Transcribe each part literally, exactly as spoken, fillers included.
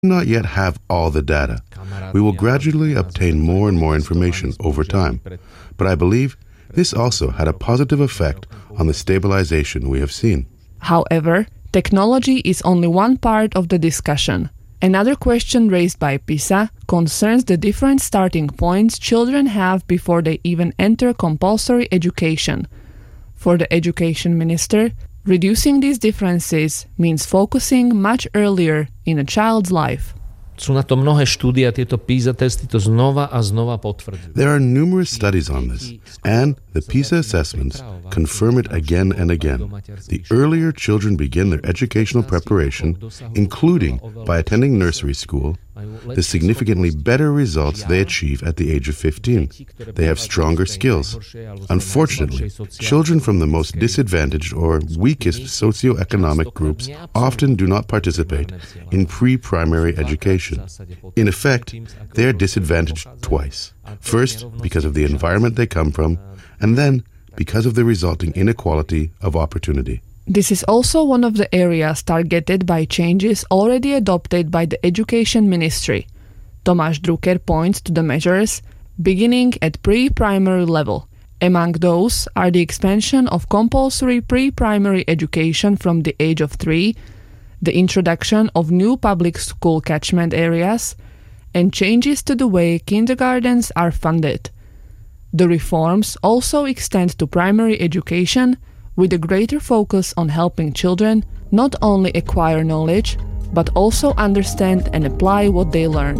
not yet have all the data. We will gradually obtain more and more information over time. But I believe this also had a positive effect on the stabilization we have seen. However, technology is only one part of the discussion. Another question raised by PISA concerns the different starting points children have before they even enter compulsory education. For the education minister, reducing these differences means focusing much earlier in a child's life. Sú na to mnohé štúdie a tieto PISA testy to znova a znova potvrdzujú. There are numerous studies on this, and the PISA assessments confirm it again and again. The earlier children begin their educational preparation, including by attending nursery school, the significantly better results they achieve at the age of fifteen. They have stronger skills. Unfortunately, children from the most disadvantaged or weakest socioeconomic groups often do not participate in pre-primary education. In effect, they are disadvantaged twice. First, because of the environment they come from, and then because of the resulting inequality of opportunity. This is also one of the areas targeted by changes already adopted by the Education Ministry. Tomáš Drucker points to the measures beginning at pre-primary level. Among those are the expansion of compulsory pre-primary education from the age of three, the introduction of new public school catchment areas, and changes to the way kindergartens are funded. The reforms also extend to primary education, with a greater focus on helping children not only acquire knowledge, but also understand and apply what they learn.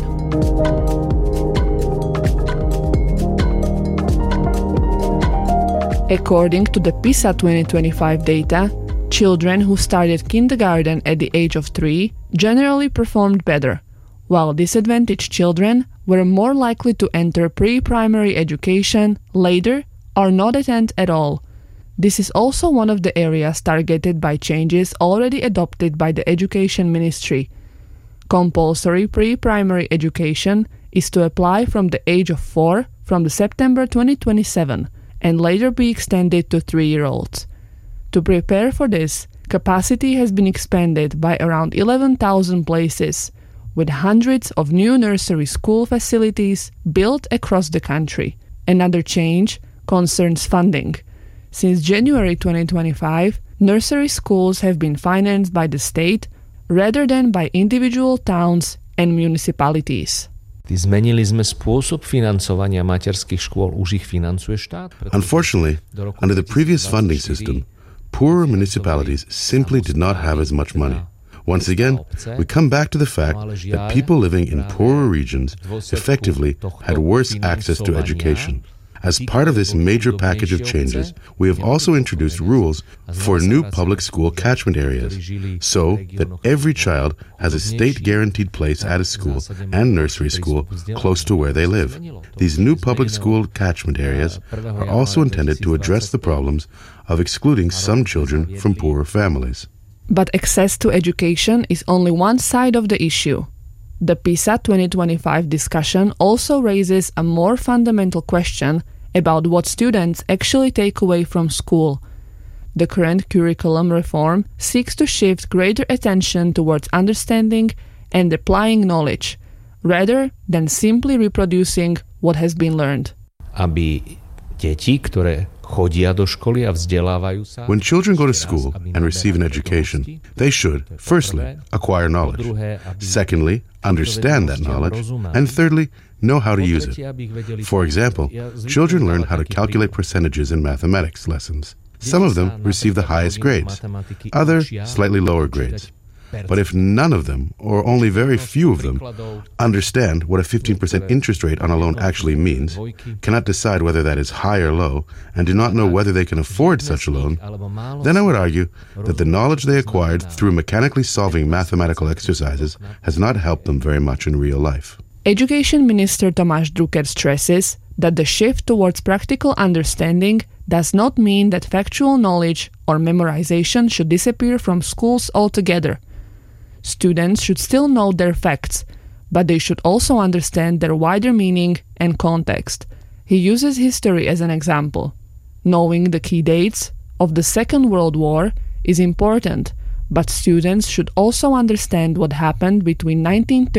According to the PISA twenty twenty-five data, children who started kindergarten at the age of three generally performed better, while disadvantaged children were more likely to enter pre-primary education later or not attend at all. This is also one of the areas targeted by changes already adopted by the Education Ministry. Compulsory pre-primary education is to apply from the age of four from the September twenty twenty-seven and later be extended to three-year-olds. To prepare for this, capacity has been expanded by around eleven thousand places, with hundreds of new nursery school facilities built across the country. Another change concerns funding. Since January twenty twenty-five, nursery schools have been financed by the state rather than by individual towns and municipalities. Zmenili sme spôsob financovania materských škôl, už ich financuje štát? Unfortunately, under the previous funding system, poorer municipalities simply did not have as much money. Once again, we come back to the fact that people living in poorer regions effectively had worse access to education. As part of this major package of changes, we have also introduced rules for new public school catchment areas, so that every child has a state-guaranteed place at a school and nursery school close to where they live. These new public school catchment areas are also intended to address the problems of excluding some children from poorer families. But access to education is only one side of the issue. The PISA twenty twenty-five discussion also raises a more fundamental question about what students actually take away from school. The current curriculum reform seeks to shift greater attention towards understanding and applying knowledge, rather than simply reproducing what has been learned. Aby deti, ktoré chodia do školy a vzdelávajú sa. When children go to school and receive an education, they should, firstly, acquire knowledge, secondly, understand that knowledge, and thirdly, know how to use it. For example, children learn how to calculate percentages in mathematics lessons. Some of them receive the highest grades, others slightly lower grades. But if none of them, or only very few of them, understand what a fifteen percent interest rate on a loan actually means, cannot decide whether that is high or low, and do not know whether they can afford such a loan, then I would argue that the knowledge they acquired through mechanically solving mathematical exercises has not helped them very much in real life. Education Minister Tomáš Drucker stresses that the shift towards practical understanding does not mean that factual knowledge or memorization should disappear from schools altogether. Students should still know their facts, but they should also understand their wider meaning and context. He uses history as an example. Knowing the key dates of the Second World War is important, But students should also understand what happened between nineteen